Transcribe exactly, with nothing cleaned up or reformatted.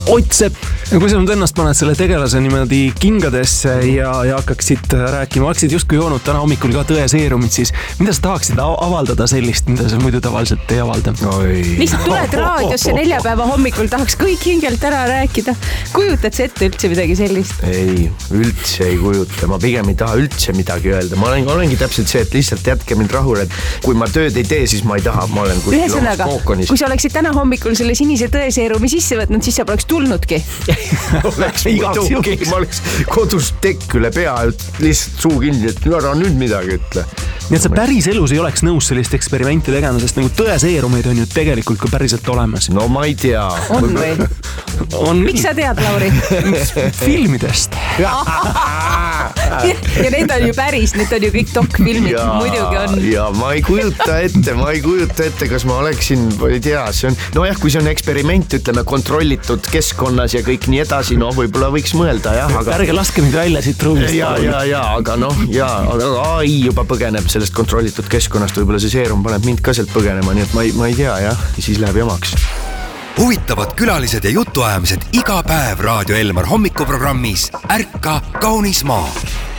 Ott Sepp, kui sa nüüd ennast paned selle tegelase niimoodi kingadesse ja, ja hakkaksid rääkima, oleksid justkui joonud täna hommikul ka tõeseerumit, siis mida sa tahaksid avaldada sellist, mida sa muidu tavaliselt ei avalda? Lihtsalt tuled raadiosse neljapäeva hommikul, tahaks kõik hingelt ära rääkida. Kujutad sa ette üldse midagi sellist? Ei, üldse ei kujuta. Ma pigem ei taha üldse midagi öelda. Ma olen, olengi täpselt see, et lihtsalt jätke mind rahule, et kui ma tööd ei tee, siis ma ei taha. Ma olen kuskil omas kookonis. Kui sa oleksid täna hommikul selle sinise tõeseerumi sisse võtnud, siis sa poleks tulnudki. oleks muidugi, ma oleks kodus tekk üle pea, lihtsalt suu kinni, et ära nüüd midagi ütle. Nii et sa päris elus ei oleks nõus sellist eksperimenti tegema, sest nagu tõeseerumeid on ju tegelikult kui päriselt olemas. No ma ei tea. On või? On. Miks sa tead, Lauri? Filmidest. ja need on ju päris, need on ju kõik dokfilmid, muidugi on. Ja ma ei kujuta ette, ma ei kujuta ette, kas ma oleksin, ei tea, see on, no jah, kui see on eksperiment, ütleme, kontrollitud keskkonnas ja kõik nii edasi, no võib-olla võiks mõelda, jah, aga... Ärge laske mind välja siit ruumist. Ja, ja, ja, aga noh, ja, aga A I juba põgeneb sellest kontrollitud keskkonnast, võib-olla see seerum paneb mind ka sealt põgenema, nii et ma ei, ma ei tea, jah, ja siis läheb jamaks. Huvitavad külalised ja jutuajamised iga päev Raadio Elmar hommikuprogrammis Ärka kaunis maa.